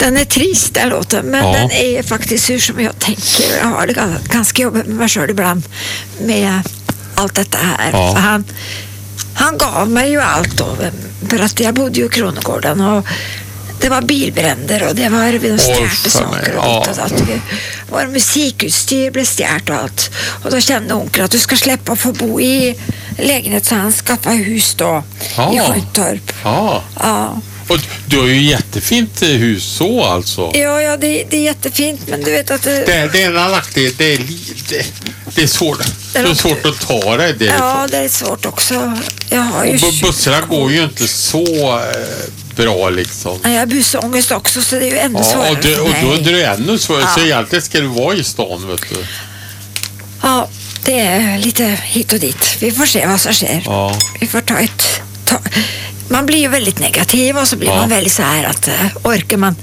Den är trist, den låten, men den är faktiskt hur som jag tänker. Jag har det ganska jobbigt med mig själv ibland med allt detta här. För han gav mig ju allt då, för att jag bodde ju i Kronogården och det var bilbränder och det var de stjärte saker och vår musikutstyr blev stjärt och allt. Och då kände onkel att du ska släppa och få bo i lägenhet, så han skaffade hus då i Skyttorp. Ja. Och du har ju jättefint hus så alltså. Ja, det är jättefint, men du vet att det är en nackdel, det är svårt. Det är svårt att ta det därifrån. Ja, det är svårt också. Jag har ju bussarna går ju inte så bra liksom. Nej, jag har busångest också, så det är ju ännu svårare. Och då är det ännu svårare. Så egentligen ska du vara i stan, vet du. Ja, det är lite hit och dit. Vi får se vad som sker. Ja. Vi får ta man blir ju väldigt negativ och så blir man väldigt så här att orkar man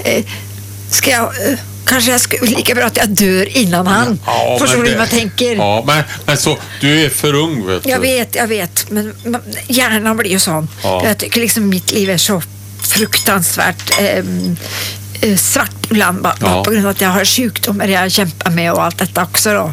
kanske jag skulle lika bra att jag dör innan han. Förstår du vad man tänker? Ja, men så du är för ung, vet du. Jag vet, men hjärnan blir ju sån. Jag tycker liksom mitt liv är så fruktansvärt svart ibland på grund av att jag har sjukdomar jag kämpar med och allt detta också då.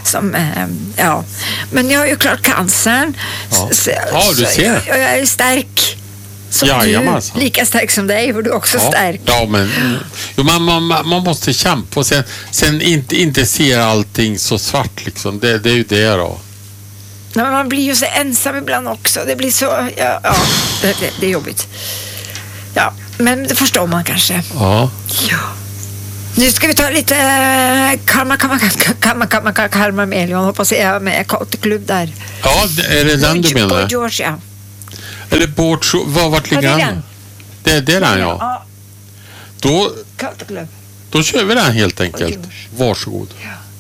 Men jag har ju klart cancern. Du ser. Jag är stark som du. Lika stark som dig, för du är också stark. Ja, men man måste kämpa och sen inte se allting så svart liksom. Det är ju det då. Nej, men man blir ju så ensam ibland också. Det blir så, det är jobbigt. Ja, men det förstår man kanske. Ja. Nu ska vi ta lite Kalmar Melion. Hoppas jag är med Kauteklubb där. Ja, är det den du menar? På Georgia. Eller vart ligger den? Det är den, ja. Då kör vi den helt enkelt. Varsågod. Ja.